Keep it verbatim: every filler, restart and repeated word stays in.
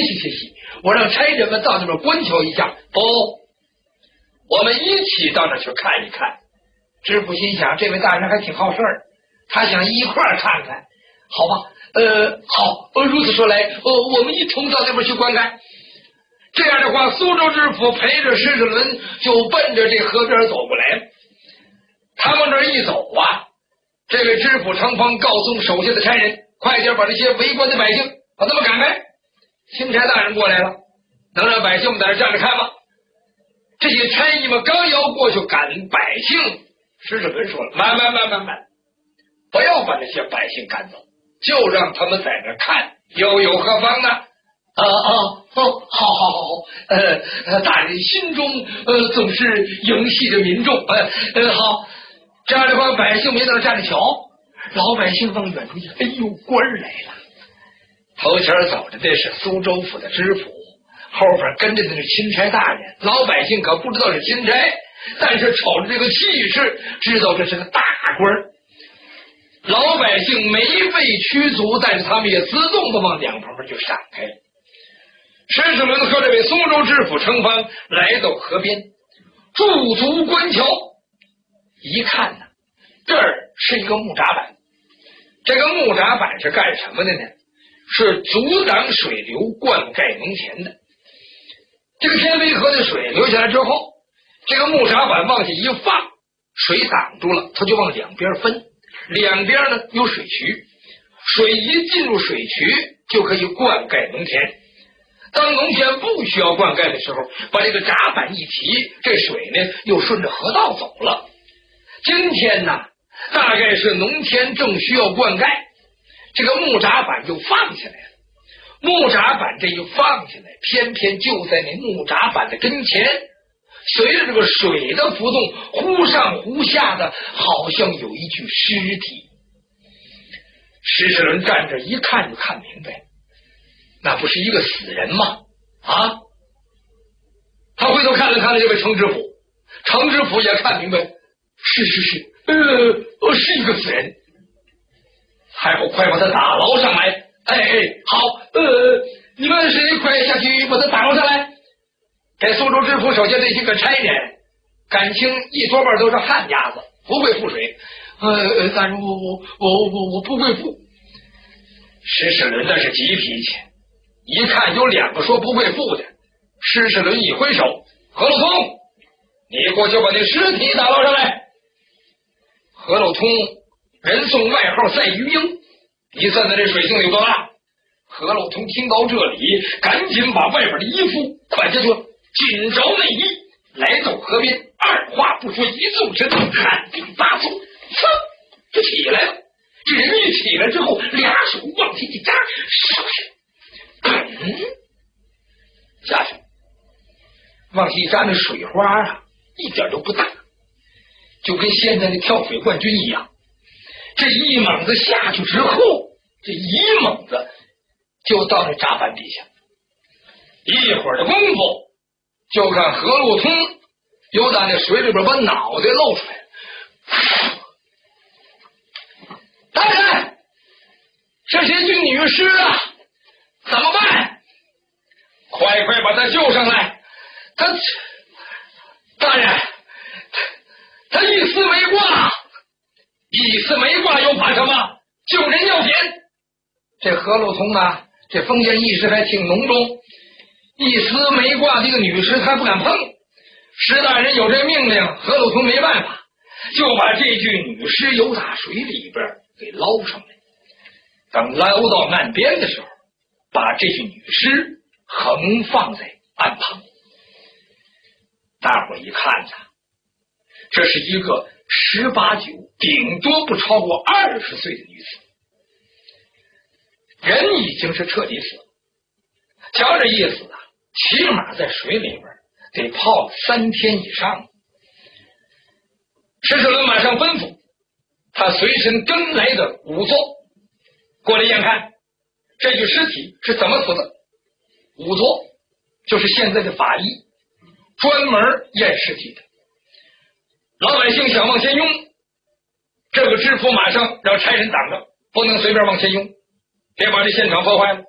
息歇息，我让差人们到那边观瞧一下。不，我们一起到那去看一看。知府心想，这位大人还挺好事儿，他想一块儿看看。好吧，呃，好，呃，如此说来，呃，我们一同到那边去观看。这样的话，苏州知府陪着施世伦就奔着这河边走过来。他往这一走啊，这位知府程芳告诉手下的差人，快点把这些围观的百姓把他们赶开。钦差大人过来了，能让百姓们在这站着看吗？这些差役们刚要过去赶百姓，施世伦说了：慢慢慢慢慢，不要把这些百姓赶走，就让他们在这看，又有何妨呢？啊啊哦，好好好，呃，大人心中呃总是迎系着民众，呃呃好，这样的话，百姓没在那站着瞧，老百姓往远处一，哎呦，官儿来了。头前走着的是苏州府的知府，后边跟着的是钦差大人。老百姓可不知道是钦差，但是瞅着这个气势，知道这是个大官儿。老百姓没被驱逐，但是他们也自动的往两旁边就闪开了。施世伦和这位苏州知府程芳来到河边，驻足观瞧，一看呢，这儿是一个木闸板。这个木闸板是干什么的呢？是阻挡水流灌溉农田的。这个天飞河的水流下来之后，这个木闸板往下一放，水挡住了，它就往两边分，两边呢有水渠，水一进入水渠就可以灌溉农田。当农田不需要灌溉的时候，把这个闸板一提，这水呢又顺着河道走了。今天呢，大概是农田正需要灌溉，这个木闸板就放下来了。木闸板这一放下来，偏偏就在那木闸板的跟前，随着这个水的浮动，忽上忽下的，好像有一具尸体。施世伦站着一看就看明白，那不是一个死人吗？啊！他回头看了看了这位程知府，程知府也看明白，是是是，呃，是一个死人。还好，快把他打捞上来！哎哎，好，呃，你们谁快下去把他打捞上来？给苏州知府手下这些个差人，感情一多半都是旱鸭子，不会覆水。呃，大人，我我我我我不会覆。施世伦那是急脾气，一看有两个说不会覆的，施世伦一挥手，何老通，你过去把那尸体打捞上来。何老通人送外号赛鱼鹰，你算算这水性有多大？何老通听到这里，赶紧把外边的衣服快下去，紧着内衣，来到河边，二话不说，一纵身，喊定八纵，嗖就起来了。这人一起来之后，俩手往下一扎，上去，嗯，下去，往下一扎，那水花啊，一点都不大，就跟现在的跳水冠军一样。这一猛子下去之后，这一猛子就到那闸板底下，一会儿的功夫，就看何路通又在那水里边把脑袋露出来。大人，这是一具女尸啊，怎么办？快快把她救上来！他大人，他一丝没挂，一丝没挂又怕什么？救人要紧。这何路通啊，这封建意识还挺浓重，一丝没挂这个女尸他不敢碰。石大人有这命令，何路通没办法，就把这具女尸由打水里边给捞上来。等捞到岸边的时候，把这具女尸横放在岸旁。大伙一看呐，这是一个十八九，顶多不超过二十岁的女子，人已经是彻底死了。瞧这意思啊，起码在水里边得泡三天以上。施世伦马上吩咐他随身跟来的仵作过来验看这具尸体是怎么死的。仵作就是现在的法医，专门验尸体的。老百姓想往前拥，这个知府马上让差人挡着，不能随便往前拥，别把这现场破坏了。